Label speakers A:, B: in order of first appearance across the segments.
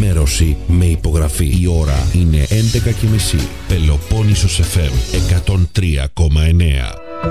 A: ενημέρωση με υπογραφή. Η ώρα είναι 11:30. Πελοπόννησος FM 103,9.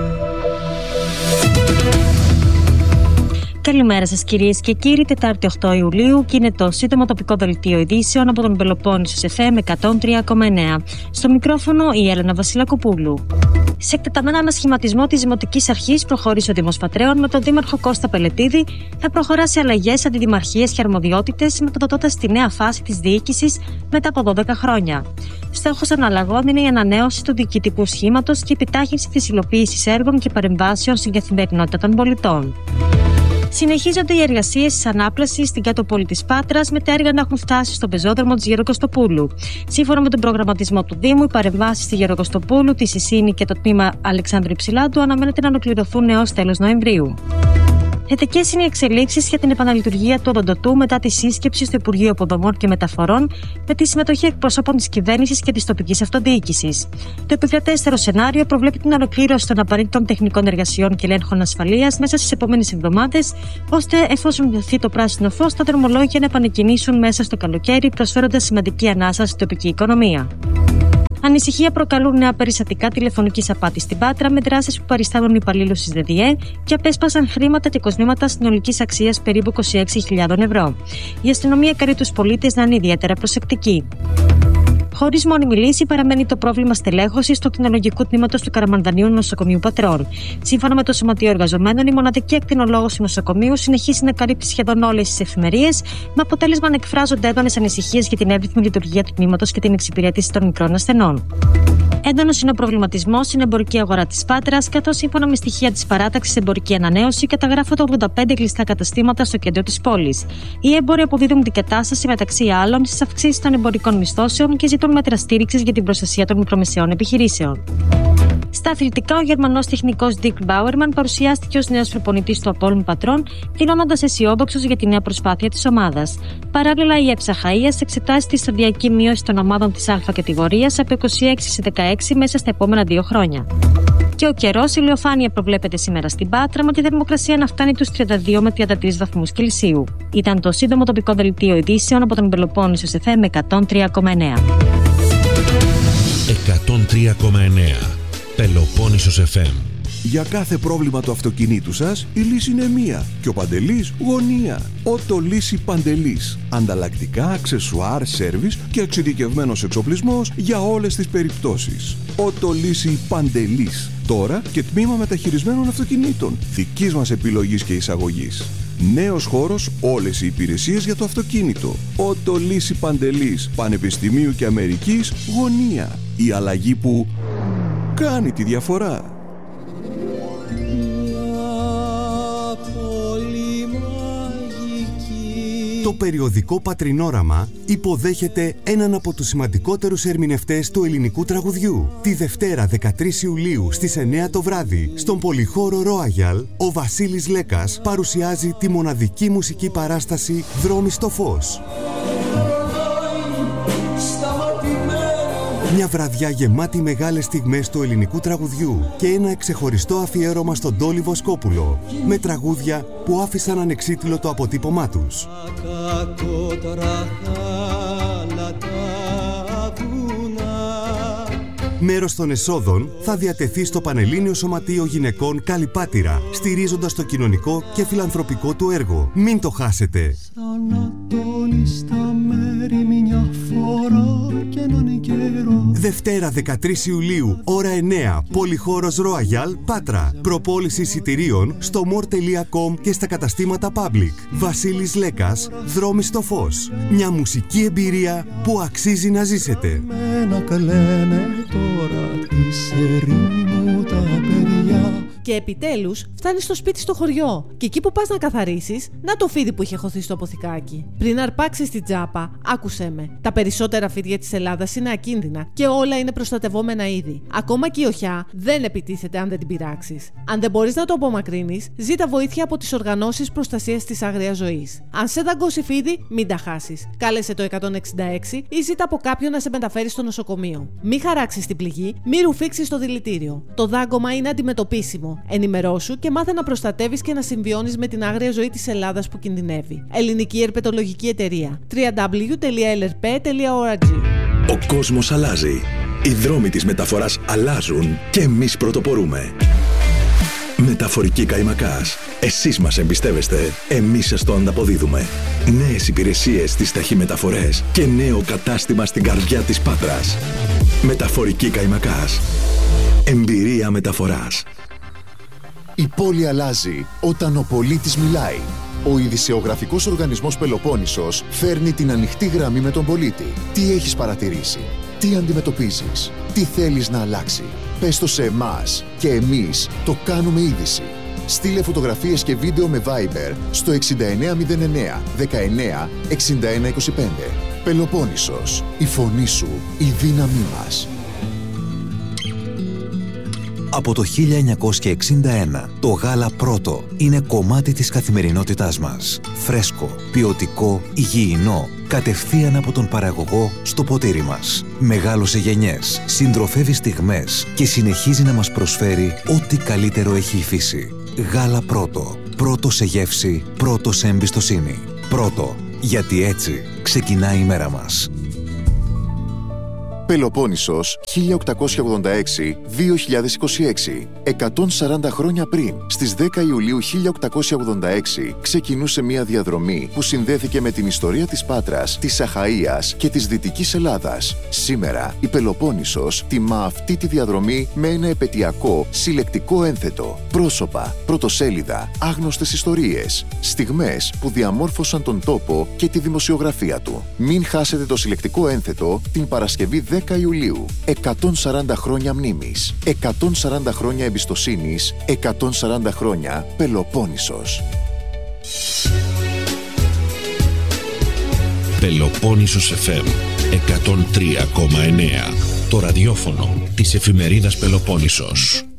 B: Καλημέρα σας κυρίες και κύριοι, Τετάρτη 8 Ιουλίου και είναι το σύντομο τοπικό δελτίο ειδήσεων από τον Πελοπόννησος FM 103,9. Στο μικρόφωνο η Έλενα Βασιλακοπούλου. Σε εκτεταμένο ανασχηματισμό της Δημοτικής Αρχής προχώρησε ο Δήμος Πατρέων με τον Δήμαρχο Κώστα Πελετίδη. Θα προχωράσει αλλαγές, αντιδημαρχίες και αρμοδιότητες, μεταδοτώντας τη νέα φάση της διοίκησης μετά από 12 χρόνια. Στόχος των αλλαγών είναι η ανανέωση του διοικητικού σχήματος και η επιτάχυνση της υλοποίησης έργων και παρεμβάσεων στην καθημερινότητα των πολιτών. Συνεχίζονται οι εργασίες της ανάπλασης στην κάτω πόλη της Πάτρας, με τα έργα να έχουν φτάσει στον πεζόδρομο της Γεροκοστοπούλου. Σύμφωνα με τον προγραμματισμό του Δήμου, οι παρεμβάσεις στη Γεροκοστοπούλου, τη Σισίνη και το τμήμα Αλεξάνδρου Υψηλάντου αναμένεται να ολοκληρωθούν έως τέλος Νοεμβρίου. Θετικές είναι οι εξελίξεις για την επαναλειτουργία του οδοντοτού μετά τη σύσκεψη στο Υπουργείο Υποδομών και Μεταφορών με τη συμμετοχή εκπροσώπων της κυβέρνησης και της τοπικής αυτοδιοίκησης. Το επικρατέστερο σενάριο προβλέπει την ολοκλήρωση των απαραίτητων τεχνικών εργασιών και ελέγχων ασφαλείας μέσα στις επόμενες εβδομάδες, ώστε εφόσον δοθεί το πράσινο φως, τα δρομολόγια να επανεκκινήσουν μέσα στο καλοκαίρι, προσφέροντας σημαντική ανάσα στην τοπική οικονομία. Ανησυχία προκαλούν νέα περιστατικά τηλεφωνικής απάτης στην Πάτρα, με δράσεις που παριστάνουν υπαλλήλους της ΔΔΕ και απέσπασαν χρήματα και κοσμήματα συνολικής αξίας περίπου 26.000 ευρώ. Η αστυνομία καλεί τους πολίτες να είναι ιδιαίτερα προσεκτικοί. Χωρίς μόνιμη λύση παραμένει το πρόβλημα στελέχωσης του κτηνολογικού τμήματος του Καραμανδανίου Νοσοκομείου Πατρών. Σύμφωνα με το Σωματείο Εργαζομένων, η μοναδική ακτινολόγος του νοσοκομείου συνεχίζει να καλύπτει σχεδόν όλες τις εφημερίες, με αποτέλεσμα να εκφράζονται έντονες ανησυχίες για την εύρυθμη λειτουργία του τμήματος και την εξυπηρέτηση των μικρών ασθενών. Έντονος είναι ο προβληματισμός στην εμπορική αγορά της Πάτρας, καθώς σύμφωνα με στοιχεία της παράταξης Εμπορική Ανανέωση καταγράφονται 85 κλειστά καταστήματα στο κέντρο της πόλης. Οι έμποροι αποδίδουν την κατάσταση μεταξύ άλλων στις αυξήσεις των εμπορικών μισθώσεων και ζητούν μέτρα στήριξης για την προστασία των μικρομεσαίων επιχειρήσεων. Στα αθλητικά, ο Γερμανός τεχνικός Dick Bauerman παρουσιάστηκε ως νέος προπονητής του Απόλλων Πατρών, δηλώνοντας αισιόδοξος για τη νέα προσπάθεια της ομάδας. Παράλληλα, η ΕΠΣΑ Χαΐας εξετάζει τη σταδιακή μείωση των ομάδων της Α κατηγορίας από 26 σε 16 μέσα στα επόμενα 2 χρόνια. Και ο καιρός, ηλιοφάνεια προβλέπεται σήμερα στην Πάτρα, με τη θερμοκρασία να φτάνει τους 32 με 33 βαθμούς Κελσίου. Ήταν το σύντομο τοπικό δελτίο ειδήσεων από τον Πελοπόννησο FM 103,9.
A: 103,9. Πελοπόννησος FM.
C: Για κάθε πρόβλημα του αυτοκινήτου σας, η λύση είναι μία και ο Παντελής γωνία. Ότο Λύση Παντελής. Ανταλλακτικά, αξεσουάρ, σέρβις και εξειδικευμένος εξοπλισμός για όλες τις περιπτώσεις. Ότο Λύση Παντελής. Τώρα και τμήμα μεταχειρισμένων αυτοκινήτων. Δικής μας επιλογής και εισαγωγής. Νέος χώρος, όλες οι υπηρεσίες για το αυτοκίνητο. Ότο Λύση Παντελής. Πανεπιστημίου και Αμερικής γωνία. Η αλλαγή που κάνει τη διαφορά.
D: Το περιοδικό Πατρινόραμα υποδέχεται έναν από τους σημαντικότερους ερμηνευτές του ελληνικού τραγουδιού. Τη Δευτέρα 13 Ιουλίου στις 9 το βράδυ, στον πολυχώρο Royal, ο Βασίλης Λέκας παρουσιάζει τη μοναδική μουσική παράσταση «Δρόμοι στο φως». Μια βραδιά γεμάτη μεγάλες στιγμές του ελληνικού τραγουδιού και ένα ξεχωριστό αφιέρωμα στον Τόλι Βοσκόπουλο, με τραγούδια που άφησαν ανεξίτηλο το αποτύπωμά τους. Μέρος των εσόδων θα διατεθεί στο Πανελλήνιο Σωματείο Γυναικών Καλυπάτηρα, στηρίζοντας το κοινωνικό και φιλανθρωπικό του έργο. Μην το χάσετε! Δευτέρα 13 Ιουλίου, ώρα 9, πολυχώρος Royal, Πάτρα. Προπόληση εισιτηρίων στο more.com και στα καταστήματα Public. Βασίλης Λέκας, Δρόμοι στο φως. Μια μουσική εμπειρία που αξίζει να ζήσετε.
E: Και επιτέλους φτάνεις στο σπίτι στο χωριό. Και εκεί που πας να καθαρίσεις, να το φίδι που είχε χωθεί στο αποθηκάκι. Πριν αρπάξεις την τσάπα, άκουσέ με. Τα περισσότερα φίδια της Ελλάδας είναι ακίνδυνα και όλα είναι προστατευόμενα είδη. Ακόμα και η οχιά δεν επιτίθεται αν δεν την πειράξεις. Αν δεν μπορείς να το απομακρύνεις, ζήτα βοήθεια από τις οργανώσεις προστασίας της άγριας ζωής. Αν σε δαγκώσει φίδι, μην τα χάσεις. Κάλεσε το 166 ή ζήτα από κάποιον να σε μεταφέρει στο νοσοκομείο. Μην χαράξεις την πληγή, μην ρουφήξεις το δηλητήριο. Το δάγκωμα είναι αντιμετωπίσιμο. κόσμο. Ενημερώσου και μάθε να προστατεύεις και να συμβιώνεις με την άγρια ζωή της Ελλάδας που κινδυνεύει. Ελληνική Ερπετολογική Εταιρεία. www.lrp.org.
F: Ο κόσμος αλλάζει. Οι δρόμοι της μεταφοράς αλλάζουν και εμείς πρωτοπορούμε. Μεταφορική Καϊμακάς. Εσείς μας εμπιστεύεστε, εμείς σας το ανταποδίδουμε. Νέες υπηρεσίες στις ταχυμεταφορές και νέο κατάστημα στην καρδιά της Πάτρας. Μεταφορική Καϊμακάς. Εμπειρία μεταφοράς.
G: Η πόλη αλλάζει όταν ο πολίτης μιλάει. Ο ειδησεογραφικός οργανισμός Πελοπόννησος φέρνει την ανοιχτή γραμμή με τον πολίτη. Τι έχεις παρατηρήσει, τι αντιμετωπίζεις, τι θέλεις να αλλάξει. Πες το σε εμάς και εμείς το κάνουμε είδηση. Στείλε φωτογραφίες και βίντεο με Viber στο 6909 19 61 25. Πελοπόννησος, η φωνή σου, η δύναμή μας.
H: Από το 1961, το γάλα Πρώτο είναι κομμάτι της καθημερινότητάς μας. Φρέσκο, ποιοτικό, υγιεινό, κατευθείαν από τον παραγωγό στο ποτήρι μας. Μεγάλωσε γενιές, συντροφεύει στιγμές και συνεχίζει να μας προσφέρει ό,τι καλύτερο έχει η φύση. Γάλα Πρώτο. Πρώτο σε γεύση, πρώτο σε εμπιστοσύνη. Πρώτο, γιατί έτσι ξεκινάει η μέρα μας.
G: Πελοπόννησος 1886-2026. 140 χρόνια πριν, στις 10 Ιουλίου 1886, ξεκινούσε μια διαδρομή που συνδέθηκε με την ιστορία της Πάτρας, της Αχαΐας και της Δυτικής Ελλάδας. Σήμερα, η Πελοπόννησος τιμά αυτή τη διαδρομή με ένα επετειακό συλλεκτικό ένθετο. Πρόσωπα, πρωτοσέλιδα, άγνωστες ιστορίες, στιγμές που διαμόρφωσαν τον τόπο και τη δημοσιογραφία του. Μην χάσετε το συλλεκτικό ένθετο την Παρασκευή 10 Ιουλίου. 140 χρόνια μνήμης, 140 χρόνια εμπιστοσύνης, 140 χρόνια Πελοπόννησος.
A: Πελοπόννησος FM 103,9. Το ραδιόφωνο της εφημερίδας Πελοπόννησος.